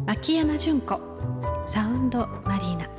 牧山純子サウンドマリーナ。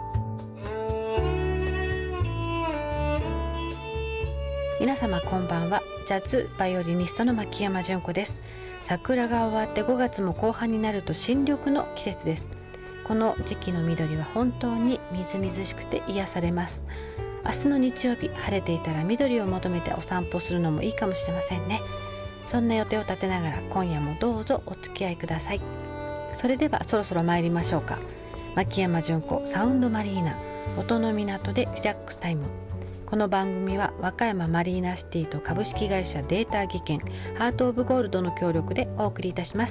皆様こんばんは。ジャズバイオリニストの牧山純子です。桜が終わって5月も後半になると新緑の季節です。この時期の緑は本当にみずみずしくて癒されます。明日の日曜日、晴れていたら緑を求めてお散歩するのもいいかもしれませんね。そんな予定を立てながら今夜もどうぞお付き合いください。それではそろそろ参りましょうか。牧山純子サウンドマリーナ、音の港でリラックスタイム。この番組は和歌山マリーナシティと株式会社データ技研ハートオブゴールドの協力でお送りいたします。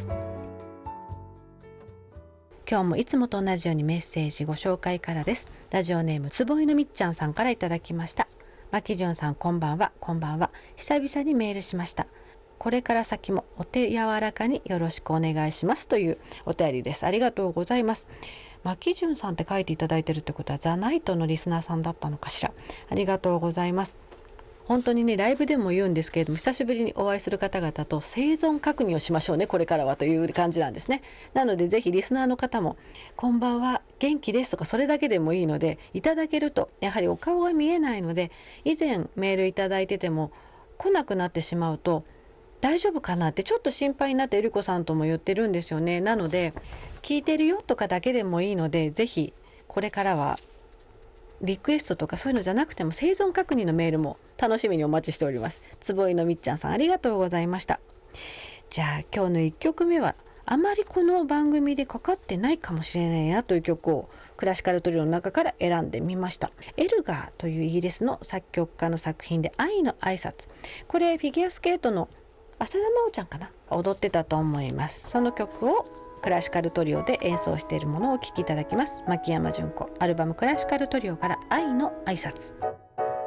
今日もいつもと同じようにメッセージご紹介からです。ラジオネームつぼいのみっちゃんさんからいただきました。牧純さんこんばんは。こんばんは。久々にメールしました。これから先もお手柔らかによろしくお願いしますというお便りです。ありがとうございます。牧純さんって書いていただいてるってことはザナイトのリスナーさんだったのかしら。ありがとうございます。本当にね、ライブでも言うんですけれども、久しぶりにお会いする方々と生存確認をしましょうね、これからはという感じなんですね。なのでぜひリスナーの方もこんばんは、元気ですとかそれだけでもいいのでいただけると、やはりお顔が見えないので、以前メールいただいてても来なくなってしまうと大丈夫かなってちょっと心配になって、えりこさんとも言ってるんですよね。なので聞いてるよとかだけでもいいので、ぜひこれからはリクエストとかそういうのじゃなくても生存確認のメールも楽しみにお待ちしております。つぼいのみっちゃんさん、ありがとうございました。じゃあ今日の1曲目はあまりこの番組でかかってないかもしれないなという曲をクラシカルトリオの中から選んでみました。エルガーというイギリスの作曲家の作品で愛の挨拶。これフィギュアスケートの浅田真央ちゃんかな、踊ってたと思います。その曲をクラシカルトリオで演奏しているものをお聴きいただきます。牧山純子アルバムクラシカルトリオから愛の挨拶。